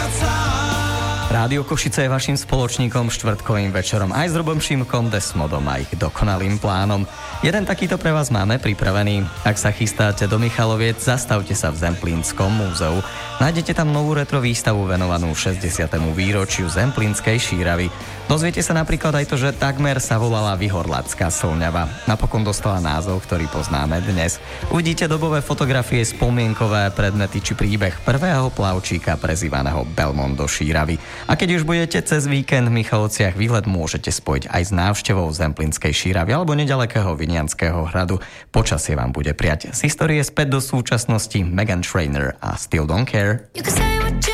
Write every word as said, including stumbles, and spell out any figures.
Rádio Košice je vašim spoločníkom štvrtkovým večerom aj s Robom Šimkom, Desmodom a ich dokonalým plánom. Jeden takýto pre vás máme pripravený. Ak sa chystáte do Michaloviec, zastavte sa v Zemplínskom múzeu. Nájdete tam novú retro výstavu venovanú šesťdesiatemu výročiu Zemplínskej šíravy. Dozviete sa napríklad aj to, že takmer sa volala Vyhorlacká slňava. Napokon dostala názov, ktorý poznáme dnes. Uvidíte dobové fotografie, spomienkové predmety či príbeh prvého plavčíka prezývaného Belmont do Šíravy. A keď už budete cez víkend v Michalovciach, výlet môžete spojiť aj s návštevou Zemplínskej šíravy alebo nedalekého Vinianského hradu. Počasie vám bude prijať. Z histórie späť do súčasnosti Meghan Trainor a Still Don't Care.